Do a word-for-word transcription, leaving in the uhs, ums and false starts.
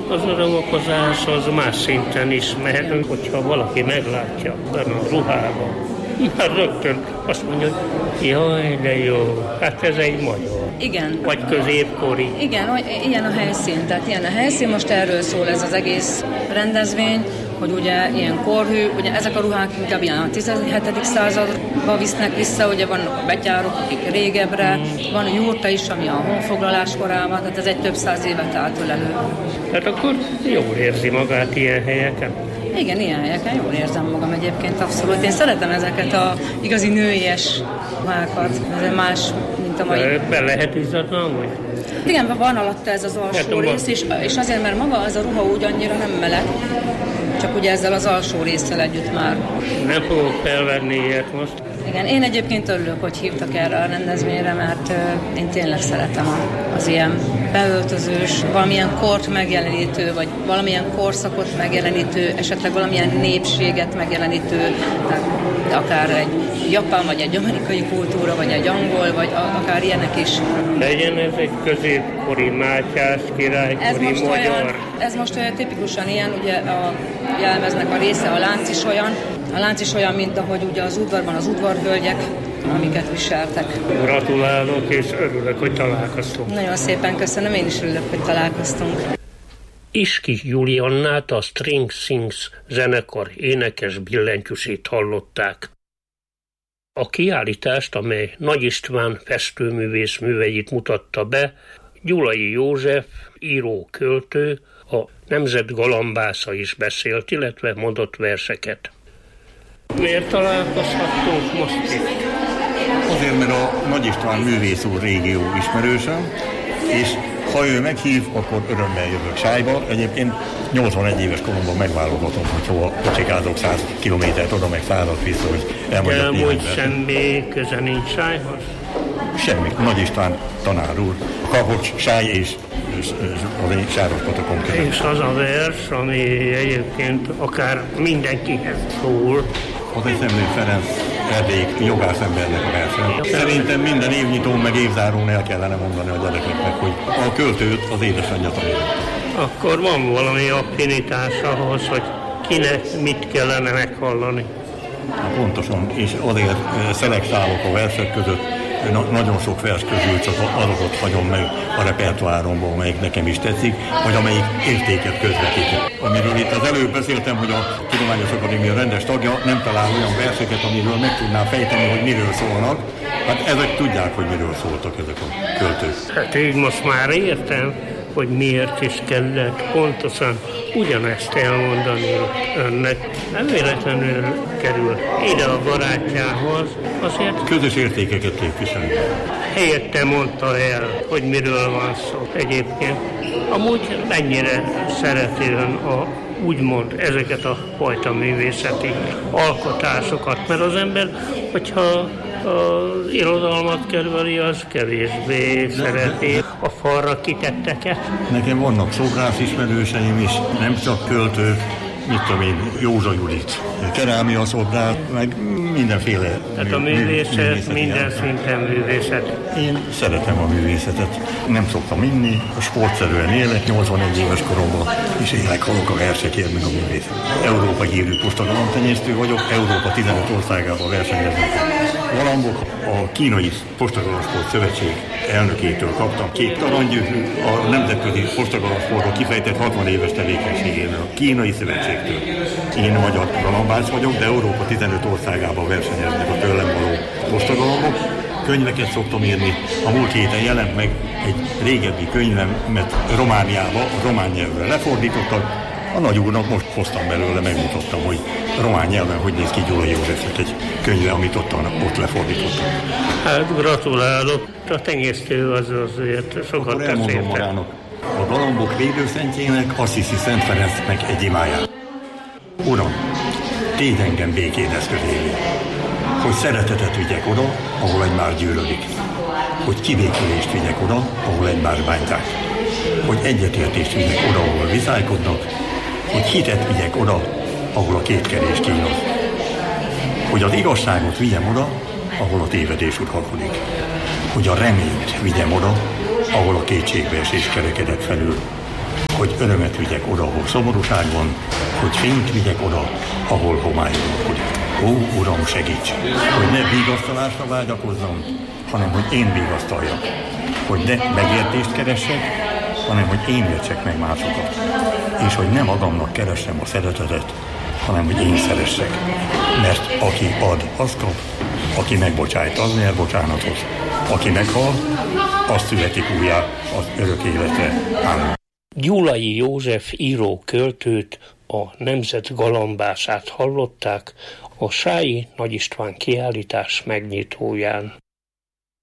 Az örömokozás az más szinten is mehet, hogyha valaki meglátja benne a ruhában. Már rögtön azt mondja, hogy jaj, de jó, hát ez egy magyar. Igen. Vagy középkori. Igen, ilyen a helyszín. Tehát ilyen a helyszín, most erről szól ez az egész rendezvény, hogy ugye ilyen korhű, ugye ezek a ruhák inkább ilyen a tizenhetedik századba visznek vissza, ugye vannak a betyárok, akik régebbre, mm. van a jurta is, ami a honfoglalás korában, tehát ez egy több száz évet átölelő. Tehát akkor jól érzi magát ilyen helyeken? Igen, ilyen helyeken jól érzem magam egyébként, abszolút. Én szeretem ezeket a igazi nőies ruhákat, ez más, mint a mai. Be lehet izzadni amúgy? Igen, van alatta ez az alsó hát, rész, és, és azért, mert maga az a ruha úgy annyira nem meleg, csak ugye ezzel az alsó résszel együtt már. Nem fogok felvenni ilyet most. Igen, én egyébként örülök, hogy hívtak erre a rendezvényre, mert uh, én tényleg szeretem az ilyen beöltözős, valamilyen kort megjelenítő, vagy valamilyen korszakot megjelenítő, esetleg valamilyen népséget megjelenítő, tehát akár egy japán, vagy egy amerikai kultúra, vagy egy angol, vagy a, akár ilyenek is. Legyen ez egy középkori Mátyás királykori ez most magyar. Olyan, ez most olyan tipikusan ilyen, ugye a jelmeznek a része a lánc is olyan, a lánc is olyan, mint ahogy ugye az udvarban az udvarhölgyek, amiket viseltek. Gratulálok, és örülök, hogy találkoztunk. Nagyon szépen köszönöm, én is örülök, hogy találkoztunk. Iski Juliannát, a String Sings zenekar énekes billentyűsét hallották. A kiállítást, amely Nagy István festőművész műveit mutatta be, Gyulai József, író-költő, a Nemzet galambásza is beszélt, illetve mondott verseket. Miért találkozhattunk most itt? Azért, mert a Nagy István művész úr régió ismerősöm, és ha ő meghív, akkor örömmel jövök Sájba. Egyébként nyolcvanegy éves koromban megválogatom, hogy hova kocsikázok száz kilométert oda, meg százat vissza, hogy elmondjak néhány verset. Semmi köze nincs Sájhoz? Semmi. Nagy István tanár úr, Kapocs, Sáj és, és, és az én Sárospatokon között. És az a vers, ami egyébként akár mindenkihez szól. Az egy Szemlő Ferenc erdélyik jogászembernek a verse. Szerintem minden évnyitón meg évzárón el kellene mondani a gyerekeknek, hogy a költőt az édesanyja tanította. Akkor van valami affinitás ahhoz, hogy kinek mit kellene meghallani. Na, pontosan, és azért szelektálok a versek között. Na, nagyon sok vers közül csak azokat hagyom meg a repertoáromból, amelyik nekem is tetszik, vagy amelyik értéket közvetít. Amiről itt az előbb beszéltem, hogy a Tudományos Akadémia rendes tagja nem talál olyan verseket, amiről meg tudná fejteni, hogy miről szólnak. Hát ezek tudják, hogy miről szóltak ezek a költők. Hát így most már értem, hogy miért is kellett pontosan ugyanezt elmondani önnek. Nem véletlenül kerül ide a barátjához, azért közös értékeket képviselni. Helyette mondta el, hogy miről van szó egyébként. Amúgy mennyire szereti ön a, úgymond ezeket a fajta művészeti alkotásokat, mert az ember, hogyha az irodalmat kerüli, az kevésbé de, szereti de, a falra kitetteket. Nekem vannak szobrász ismerőseim is, nem csak költők, mit tudom én, Józsa Judit, kerámia szobrász, meg mindenféle. Tehát a művészet, minden szinten művészet. Én szeretem a művészetet, nem szoktam inni, sportszerűen élek, nyolcvanegy éves koromban, és élek, halok a versekért, meg a művészet. Európa hírű postagalamb-tenyésztő vagyok, Európa tizenöt országában versenyeznek galambok. A Kínai Postagalamb-sport szövetség elnökétől kaptam két aranygyűrűt, a nemzetközi postagalamb-sportba kifejtett hatvan éves tevékenységével a Kínai Szövetségtől. Én magyar galambász vagyok, de Európa tizenöt országában versenyeznek a tőlem való postagalambok. Könyveket szoktam írni. A múlt héten jelent meg egy régebbi könyvemet Romániába, a román nyelvre lefordítottak. A nagy úrnak most hoztam belőle, megmutattam, hogy román nyelven hogy néz ki Gyulai Józsefnek egy könyve, amit ott, ott lefordítottak. Hát gratulálok, a tenyésztő az azért sokat Akkor elmondom magának. A galambok védőszentjének, Assisi Szent Ferencnek egy imáját. Uram, tégy engem békéd eszközévé, hogy szeretetet vigyek oda, ahol egymás gyűlölik, hogy kibékülést vigyek oda, ahol egymás bántják, hogy egyetértést vigyek oda, ahol viszálykodnak, hogy hitet vigyek oda, ahol a kétkedés kínos, hogy az igazságot vigyem oda, ahol a tévedés uralkodik, hogy a reményt vigyem oda, ahol a kétségbeesés kerekedett felül, hogy örömet vigyek oda, ahol szomorúság van, hogy fényt vigyek oda, ahol homály uralkodik. Ó, Uram, segíts, hogy ne vigasztalásra vágyakozzam, hanem hogy én vigasztaljak. Hogy ne megértést keressek, hanem hogy én értsek meg másokat. És hogy nem magamnak keressem a szeretetet, hanem hogy én szeressek. Mert aki ad, az kap, aki megbocsájt, az nyer bocsánatot. Aki meghal, az születik újjá az örök életre. Ámen. Gyulai József író-költőt, a Nemzet galambászát hallották a Sályi Nagy István kiállítás megnyitóján.